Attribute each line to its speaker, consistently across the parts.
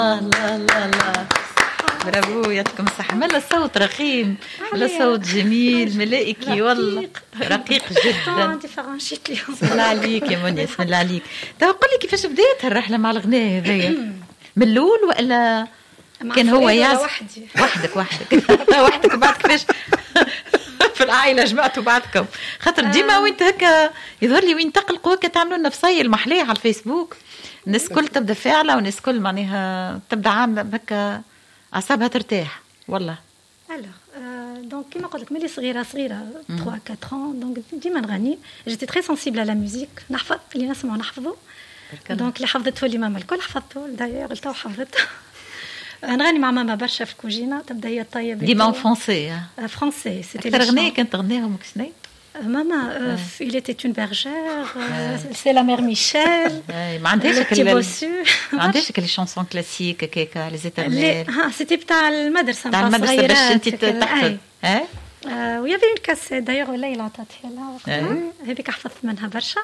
Speaker 1: الله الله الله برافو يعطيكم الصحة. ملا الصوت رخيم، ملا الصوت جميل ملائكي والله رقيق جدا. بسم الله عليك يا منى، بسم الله عليك. تو قولي كيفاش بديت الرحلة مع الغناء هذايا؟ من الأول ولا كان هو يعزف؟ وحدك وحدك بعد كيفاش في العائلة جمعتوا بعضكم؟ خاطر ديما وانت هكا يظهر لي وين تقلقوا هكا تعملوا لنا فصايل محلية على الفيسبوك، الناس كل تبدا فاعلة والناس كل معناها تبدا عاملة هكا أعصابها ترتاح والله.
Speaker 2: دونك كيما قلت لك ملي صغيره 3 4 دونك ديما نغني. جيتي تري سنسيبل على ميوزيك، نحفظ اللي نسمعوا نحفظه. دونك اللي حفظته لي ماما الكل حفظته داير تو حفظت. نغني مع ماما برشا في الكوجينه، تبدا هي طيب
Speaker 1: ديما فرونسي.
Speaker 2: فرونسي سيتي
Speaker 1: اكثر اغنيه كنت تغنيهم كشني؟
Speaker 2: Maman, il était une bergère, c'est la mère Michel.
Speaker 1: ما عندهاش
Speaker 2: le petit bossu.
Speaker 1: ما عندهاش كل شانسون كلاسيك كيكا لي زيترنيل.
Speaker 2: سيتي بتاع المدرسه
Speaker 1: بتاع المدرسه باش انت تحفظ.
Speaker 2: ويافي اون كاسيت دايوغ ولا عطاتها لها وقتها، هذيك حفظت منها برشا.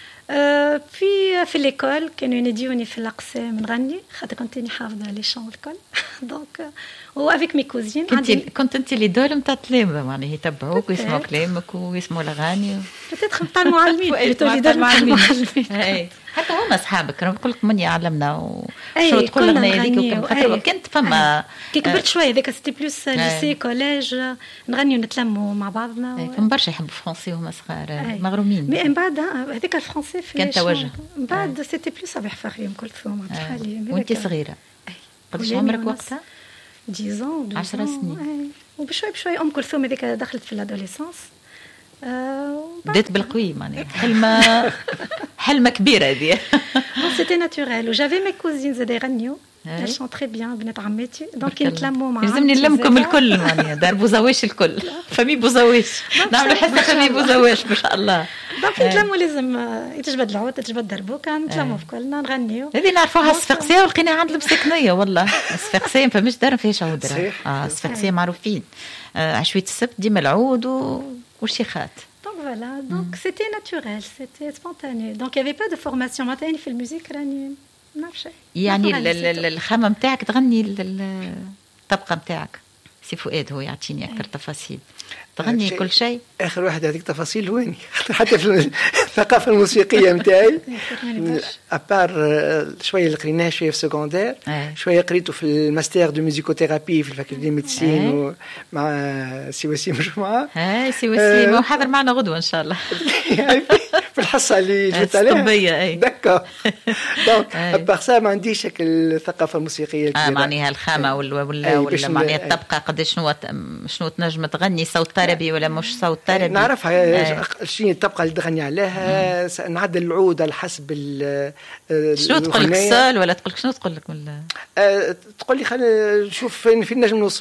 Speaker 2: في ليكول كانوا يناديوني في الأقسام نغني خاطر كنت اني حافظه لي شون الكل. دونك وافيك مي كوزين
Speaker 1: كنت انت اللي دول نتاع التلامذه معناها يتبعوك ويسمعوا كلامك ويسمعوا الاغاني
Speaker 2: بتدخل نتاع المعلمين تولي دول نتاع المعلمين.
Speaker 1: حتى هما اصحابك نقول لك من يعلمنا وشو تقول لنا هذيك خاطر كنت فما
Speaker 2: كي كبرت شويه هذاك سيتي بلوس ليسي كوليج نغني ونتلموا مع بعضنا.
Speaker 1: فما برشا يحبوا فرونسي وهما صغار مغرومين.
Speaker 2: مي من بعد هذاك الفرونسي في
Speaker 1: كان توجه
Speaker 2: من بعد سيتي بلوس صباح فخري ام كلثوم عبد الحليم.
Speaker 1: وانت صغيره قداش عمرك وقتها؟ 10 سنين.
Speaker 2: وبشوي ام كلثوم هذيك دخلت في الادوليسانس.
Speaker 1: بديت بالقوي معناها حلمة كبيرة هذه.
Speaker 2: سيتي ناتوريل وجافي مي كوزين زاد يغنيو شون تري بيان بنات عماتي دونك نتلموا معاهم.
Speaker 1: لازمني نلمكم الكل معناها دار بوزواش الكل فمي بوزواش نعملوا حصة فمي بوزواش ما شاء الله.
Speaker 2: دونك نتلموا لازم تجبد العود تجبد دربوكا نتلموا في كلنا نغنيو.
Speaker 1: هذه نعرفوها الصفاقسية ولقيناها عند المسكنية والله. الصفاقسية ما فماش دار فيهاش عود. الصفاقسية معروفين عشوية السبت ديما العود والشيخات.
Speaker 2: Donc voilà, donc c'était naturel, c'était spontané. Donc il y avait pas de formation. Maintenant في الموسيقى راني نعرف
Speaker 1: يعني الخامة متاعك تغني الطبقة متاعك. سي فؤاد هو يعطيني أكثر تفاصيل. تغني كل شيء.
Speaker 3: آخر واحد هذيك تفاصيل ويني حتى في الثقافة الموسيقية متاعي. أبار شوية اللي قريناه شوية في سكوندير، شوية قريته في الماستر دو ميوزيكوثيرابي في الفاكولتي ميديسين مع سي وسيم جمعة.
Speaker 1: سي وسيم وحاضر معنا غدوة إن شاء الله.
Speaker 3: في الحصة اللي جبت عليها.
Speaker 1: الطبية
Speaker 3: دكا. دونك أبار سا ما عنديش الثقافة الموسيقية.
Speaker 1: معناها الخامة ولا معناها الطبقة قداش شنو تنجم تغني صوت طربي ولا مش صوت طربي.
Speaker 3: نعرفها شنو الطبقة اللي تغني عليها. نعدل العود على حسب
Speaker 1: شنو تقول لك السول ولا تقول لك شنو تقول لك
Speaker 3: تقول لي خلينا نشوف فين نجم نوصل.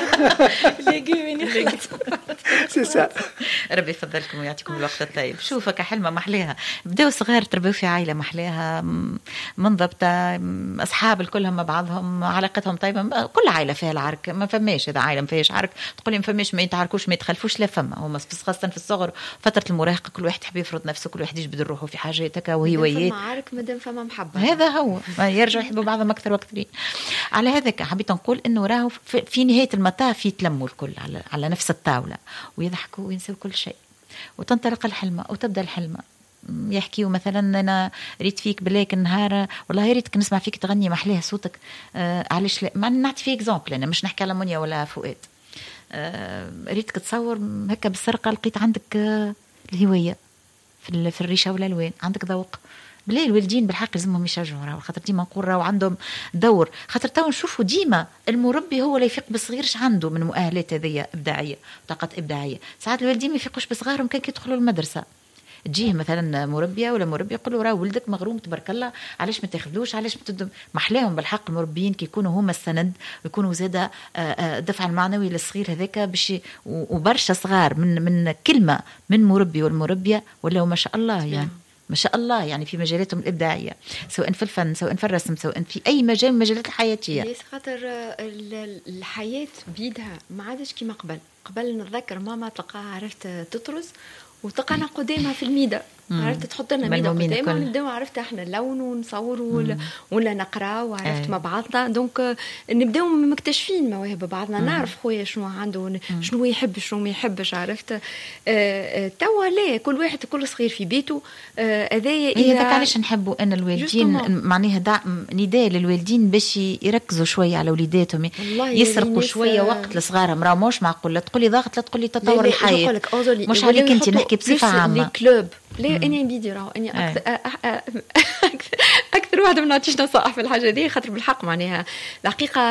Speaker 3: سي سا.
Speaker 1: ربي يفضلكم ويعطيكم الوقت الطيب. شوفك حلمة محليها بداوا صغار تربوا في عائلة محليها منضبطة، أصحاب الكلهم مع بعضهم علاقتهم طيبة. كل عائلة فيها العرك، ما فماش إذا عائلة ما فيهاش عرك تقولي ما فماش ما يتعاركوش ما يتخلفوش. لا فما هما خاصة في الصغر فترة المراهقة كل واحد يحب يفرض نفسه، كل واحد يجبد روحه في حاجة هكا وهوايات.
Speaker 4: فما عرك مادام فما محبة
Speaker 1: هذا هو يرجعوا يحبوا بعضهم أكثر وأكثر. على هذا حبيت نقول إنه راهو في نهاية المطاف يتلموا الكل على نفس الطاولة ويضحكوا وينسوا كل شيء وتنطلق الحلمة وتبدأ الحلمة. يحكيوا مثلا أنا ريت فيك بلاك النهار والله ريتك نسمع فيك تغني محليها صوتك. علاش لا؟ ما نعطي فيه إكزامبل، أنا مش نحكي على منيا ولا فؤاد. ريتك تصور هكا بالسرقة لقيت عندك الهواية في الريشة ولا الوين، عندك ذوق. بلا الوالدين بالحق لازمهم يشجعوا راهو خاطر ديما نقول راهو عندهم دور. خاطر تو نشوفوا ديما المربي هو اللي يفيق بصغيرش عنده من مؤهلات هذية إبداعية طاقة إبداعية. ساعات الوالدين ما يفيقوش بصغارهم كان يدخلوا المدرسة تجيه مثلا مربيه ولا مربي يقول له راه ولدك مغروم تبارك الله علاش ما تاخذوش علاش محلاهم بالحق المربيين كي يكونوا هما السند ويكونوا زاده دفع المعنوي للصغير هذاك باش وبرشا صغار من كلمه من مربي والمربيه ولا ما شاء الله يعني ما شاء الله يعني في مجالاتهم الإبداعية سواء في الفن سواء في الرسم سواء في أي مجال من المجالات الحياتية.
Speaker 4: ليس خاطر الحياة بيدها ما عادش كيما قبل نتذكر ماما تلقاها عرفت تطرز وتقعنا قدامها في الميدة عرفت تحط لنا ميدا قدام ونبداو عرفت احنا نلون ونصوروا ولا نقراو عرفت مع بعضنا دونك نبداو مكتشفين مواهب بعضنا نعرف خويا شنو عنده شنو يحب شنو ما يحبش عرفت توا لا كل صغير في بيته هذايا
Speaker 1: هي داك علاش نحبوا ان الوالدين معناها نداء للوالدين باش يركزوا شويه على وليداتهم يسرقوا شويه وقت لصغارهم راه مش معقول لا تقولي ضغط لا تقولي تطور الحياه مش عليك انت نحكي بصفه عامه
Speaker 4: لا اني نبيدي راهو اني اكثر واحده ما نعطيش نصائح في الحاجه دي خاطر بالحق معناها الحقيقه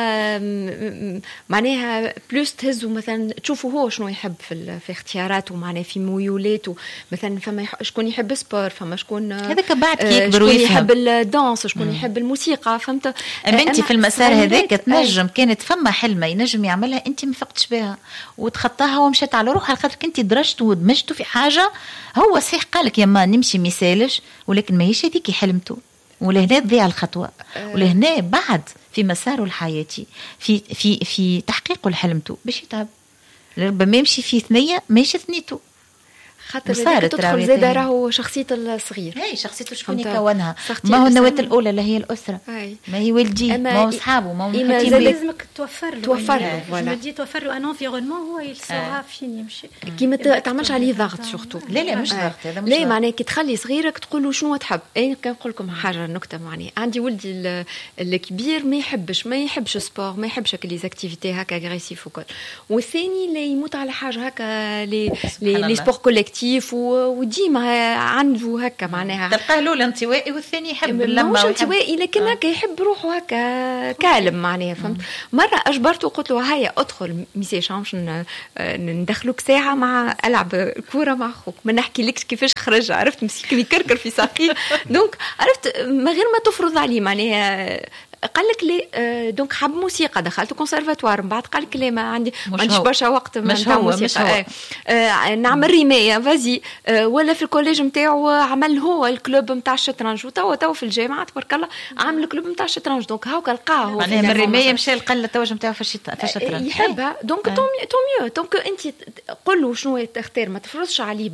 Speaker 4: معناها بلوس تهزوا مثلا تشوفوا هو شنو يحب في اختياراته معناها في ميولاته مثلا فما شكون يحب سبور فما شكون
Speaker 1: هذاك بعد كي يكبر
Speaker 4: ويفهم شكون يحب الدانس شكون يحب الموسيقى فهمت
Speaker 1: بنتي في المسار هذاك تنجم كانت فما حلمه ينجم يعملها انت ما فقتش بها وتخطاها ومشات على روحها خاطر انت درجت ودمجتوا في حاجه هو صحيح قالك يما نمشي مثالش ولكن ماهيش هذيك حلمته ولهنا تضيع الخطوه ولهنا بعد في مساره الحياتي في تحقيقه لحلمته باش يتعب ربما يمشي في ثنيه ماشي ثنيته
Speaker 4: خاطر تدخل زاد راهو شخصية الصغير
Speaker 1: هي شخصيته شكون يكونها ما هو النواة الأولى اللي هي الأسرة ما هي والديه ما هو أصحابه ما هو محيطين
Speaker 2: به لازمك توفر
Speaker 4: له
Speaker 2: فوالا جو توفر له ان انفيرونمون هو يسوها فين يمشي
Speaker 4: كي ما تعملش عليه ضغط سورتو
Speaker 1: لا مش ضغط هذا
Speaker 4: لا معناها كي تخلي صغيرك تقول له شنو تحب انا كنقول لكم حاجه نكته معناها عندي ولدي الكبير ما يحبش سبور ما يحبش هكا لي زاكتيفيتي هكا اغريسيف وكل والثاني اللي يموت على حاجه هكا لي سبور كوليكتيف وديما عنده هكا معناها
Speaker 1: تلقاه الاولى انطوائي والثاني يحب اللمه
Speaker 4: مش انطوائي لكن هكا يحب روحه هكا كالم معناها فهمت مره اجبرته وقلت له هيا ادخل ميساج باش ندخلوك ساعه مع العب كوره مع اخوك ما نحكي لكش كيفاش خرج عرفت مسكين يكركر في ساقيه دونك عرفت من غير ما تفرض عليه معناها قال لك لي دونك حب موسيقى دخلت كونسيرفاتوار من بعد قال لك لي ما عنديش برشا وقت نتاع موسيقى نعمل رمايه فازي ولا في الكوليج نتاعو عمل هو الكلوب نتاع الشطرنج وتوا في الجامعه تبارك الله عامل الكلوب نتاع الشطرنج دونك هاكا لقاه هو
Speaker 1: معناها من الرمايه مشى القله التوجه نتاعو في الشطرنج
Speaker 4: يحبها دونك تو ميو دونك انت قول له شنو تختار ما تفرضش عليه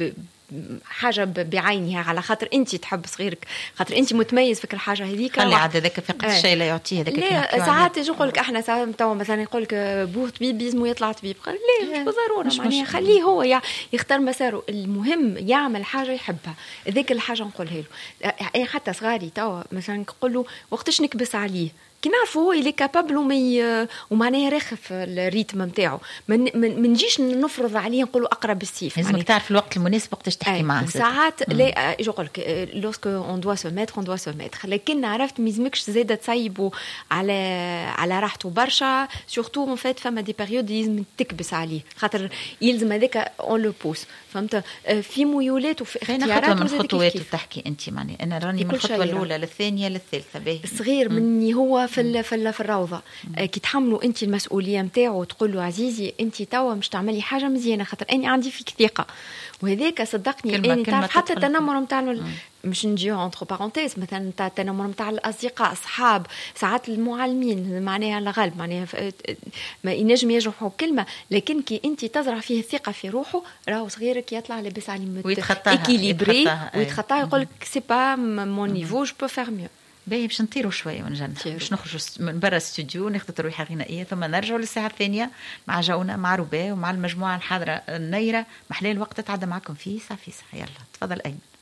Speaker 4: حاجه بعينها على خاطر انت تحب صغيرك خاطر انت متميز فيك الحاجه هذيك
Speaker 1: خلي عاد هذاك فقد الشيء لا يعطيه هذاك
Speaker 4: لا ساعات يجي يقول لك احنا ساعات توا مثلا يقول لك بوه طبيب لازم يطلع طبيب لا مش بالضروره معناها خليه هو يختار مساره المهم يعمل حاجه يحبها هذيك الحاجه نقولها له حتى صغاري توا مثلا نقول له وقتاش نكبس عليه كي نعرفوا هو اللي كابابل ومعناها راخف الريتم نتاعو ما نجيش نفرض عليه نقولوا اقرا بالسيف
Speaker 1: لازمك تعرف الوقت المناسب وقتاش تحكي معاه
Speaker 4: ساعات لا يقول لك لوسك اون دوا سو ميتر لكن عرفت ما يلزمكش زاده تصيبوا على راحته برشا سورتو اون فيت فما دي بيريود لازم تكبس عليه خاطر يلزم هذاك اون لو بوس فهمت في ميولات وفي اختيارات
Speaker 1: من الخطوات تحكي انت معني انا راني من الخطوه الاولى للثانيه للثالثه باهي
Speaker 4: الصغير مني هو في الروضه كي تحملوا انت المسؤوليه نتاعو وتقول له عزيزي انت توا مش تعملي حاجه مزيانه خاطر اني عندي فيك ثقه وهذاك صدقني اني تعرف حتى التنمر نتاع مش نجيو انتر بارونتيز مثلا تاع التنمر نتاع الاصدقاء اصحاب ساعات المعلمين معناها الغالب معناها ما ينجم يجرحوا كلمه لكن كي انت تزرع فيه الثقه في روحه راهو صغيرك يطلع لاباس عليه اكيليبري ويتخطاها يقول لك سي با مون نيفو جو بو فير ميو
Speaker 1: باهي باش نطيروا شويه ونجنح باش نخرجوا من برا الاستوديو ناخذ ترويحه غنائيه ثم نرجعوا للساعه الثانيه مع جونا مع رباه ومع المجموعه الحاضره النيره محلى الوقت تعدى معكم فيه ساعه يلا تفضل ايمن